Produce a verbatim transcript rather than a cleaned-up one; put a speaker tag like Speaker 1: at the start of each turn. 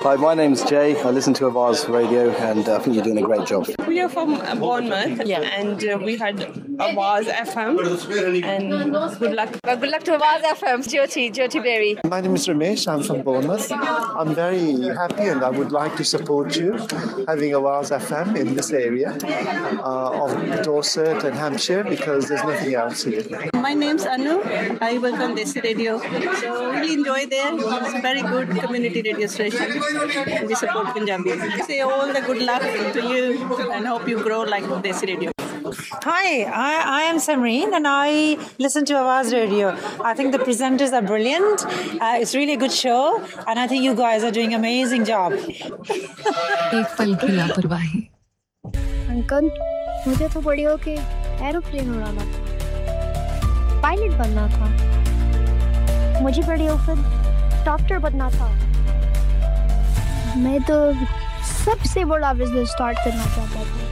Speaker 1: Hi, my name's Jay. I listen to Avaz Radio, and uh, I think you're doing a great job.
Speaker 2: We are from Bournemouth, yeah. and uh, we had Avaz F M, and good luck.
Speaker 3: Well, good luck to Avaz F M, Jyoti, Jyoti Berry.
Speaker 4: My name is Ramesh. I'm from Bournemouth. I'm very happy, and I would like to support you having Avaz F M in this area uh, of Dorset and Hampshire, because there's nothing else here.
Speaker 5: My name's Anu. I work on Desi Radio, so really enjoy there. It's a very good community radio station. We support Punjabi. Say all the good luck to you and hope you grow like Desi Radio.
Speaker 6: Hi, I, I am Samreen and I listen to Avaz Radio. I think the presenters are brilliant. Uh, it's really a good show and I think you guys are doing an amazing job.
Speaker 7: एक पल की लापरवाही।
Speaker 8: Uncle, मुझे तो बड़ी होके aeroplane उड़ाना था, पायलट बनना था। मुझे बड़ी होकर डॉक्टर बनना था। मैं तो सबसे बड़ा बिजनेस स्टार्ट करना चाहता था।